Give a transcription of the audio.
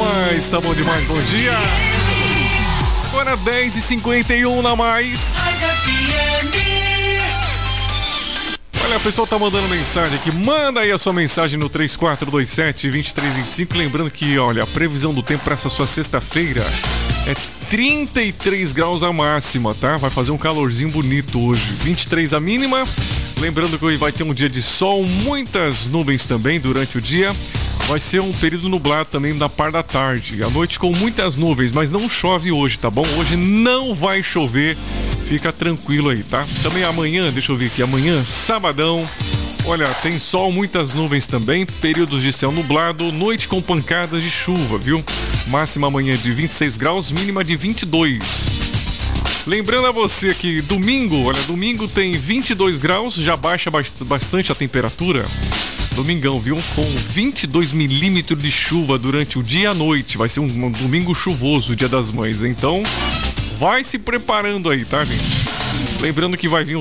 mais, tá bom demais, bom dia. Agora 10h51 na mais. Olha, a pessoa tá mandando mensagem aqui. Manda aí a sua mensagem no 3427-2325. Lembrando que, olha, a previsão do tempo para essa sua sexta-feira é 33 graus a máxima, tá? Vai fazer um calorzinho bonito hoje. 23 a mínima. Lembrando que hoje vai ter um dia de sol, muitas nuvens também durante o dia. Vai ser um período nublado também na parte da tarde. À noite com muitas nuvens, mas não chove hoje, tá bom? Hoje não vai chover. Fica tranquilo aí, tá? Também amanhã, deixa eu ver aqui, amanhã, sabadão. Olha, tem sol, muitas nuvens também, períodos de céu nublado, noite com pancadas de chuva, viu? Máxima amanhã de 26 graus, mínima de 22. Lembrando a você que domingo, olha, domingo tem 22 graus, já baixa bastante a temperatura. Domingão, viu? Com 22 milímetros de chuva durante o dia e a noite. Vai ser um domingo chuvoso, Dia das Mães. Então, vai se preparando aí, tá, gente? Lembrando que vai vir